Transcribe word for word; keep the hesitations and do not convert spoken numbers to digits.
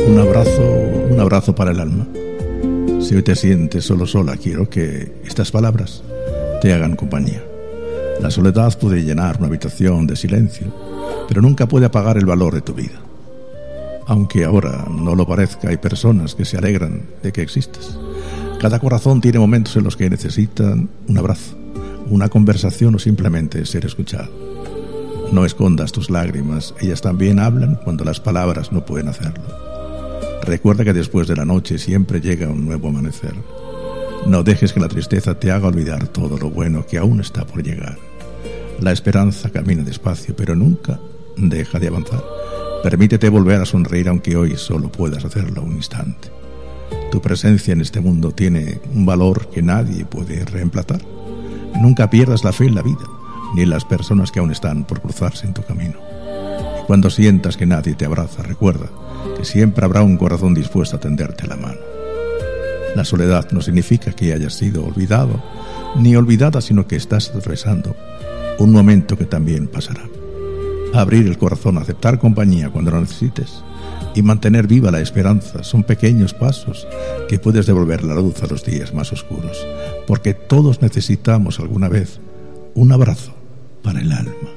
Un abrazo, un abrazo para el alma. Si hoy te sientes solo sola, quiero que estas palabras te hagan compañía. La soledad puede llenar una habitación de silencio, pero nunca puede apagar el valor de tu vida. Aunque ahora no lo parezca, hay personas que se alegran de que existas. Cada corazón tiene momentos en los que necesitan un abrazo, una conversación o simplemente ser escuchado. No escondas tus lágrimas, ellas también hablan cuando las palabras no pueden hacerlo. Recuerda que después de la noche siempre llega un nuevo amanecer. No dejes que la tristeza te haga olvidar todo lo bueno que aún está por llegar. La esperanza camina despacio, pero nunca deja de avanzar. Permítete volver a sonreír aunque hoy solo puedas hacerlo un instante. Tu presencia en este mundo tiene un valor que nadie puede reemplazar. Nunca pierdas la fe en la vida, ni en las personas que aún están por cruzarse en tu camino. Y cuando sientas que nadie te abraza, recuerda que siempre habrá un corazón dispuesto a tenderte la mano. La soledad no significa que hayas sido olvidado ni olvidada, sino que estás atravesando un momento que también pasará. Abrir el corazón, aceptar compañía cuando lo necesites y mantener viva la esperanza son pequeños pasos que puedes devolver la luz a los días más oscuros, porque todos necesitamos alguna vez un abrazo para el alma.